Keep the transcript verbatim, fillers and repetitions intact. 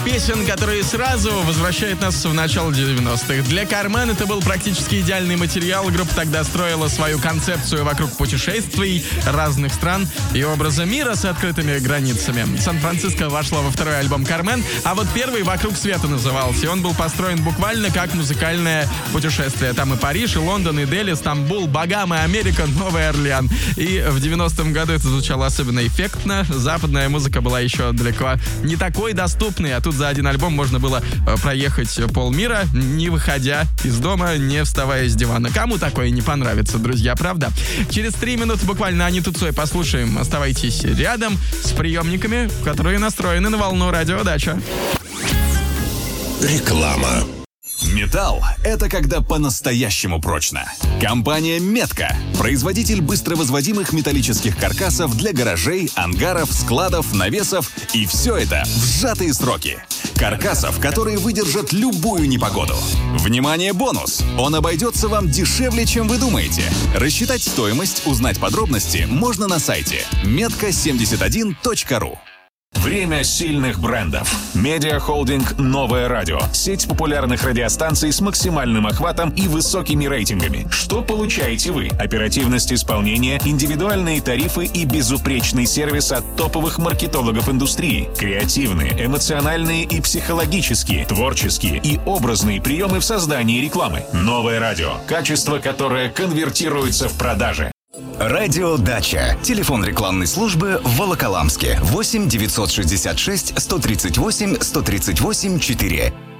песен, которые сразу возвращают нас в начало девяностых. Для Кармен это был практически идеальный материал. Группа тогда строила свою концепцию вокруг путешествий разных стран и образа мира с открытыми границами. Сан-Франциско вошло во второй альбом Кармен, а вот первый «Вокруг света» назывался. И он был построен буквально как музыкальное путешествие. Там и Париж, и Лондон, и Дели, Стамбул, Багамы, Америка, Новый Орлеан. И в девяностом году это звучало особенно эффектно. Западная музыка была еще далеко не такой доступный, а тут за один альбом можно было проехать полмира, не выходя из дома, не вставая с дивана. Кому такое не понравится, друзья, правда? Через три минуты буквально Аниту Цой послушаем. Оставайтесь рядом с приемниками, которые настроены на волну Радио Дача. Реклама. Металл — это когда по-настоящему прочно. Компания «Метка» — производитель быстровозводимых металлических каркасов для гаражей, ангаров, складов, навесов, и все это в сжатые сроки. Каркасов, которые выдержат любую непогоду. Внимание, бонус! Он обойдется вам дешевле, чем вы думаете. Рассчитать стоимость, узнать подробности можно на сайте метка семьдесят один точка ру. Время сильных брендов. Медиахолдинг «Новое радио». Сеть популярных радиостанций с максимальным охватом и высокими рейтингами. Что получаете вы? Оперативность исполнения, индивидуальные тарифы и безупречный сервис от топовых маркетологов индустрии. Креативные, эмоциональные и психологические, творческие и образные приемы в создании рекламы. «Новое радио». Качество, которое конвертируется в продажи. Радио Дача. Телефон рекламной службы в Волоколамске. восемь девятьсот шестьдесят шесть сто тридцать восемь сто тридцать восемь четыре.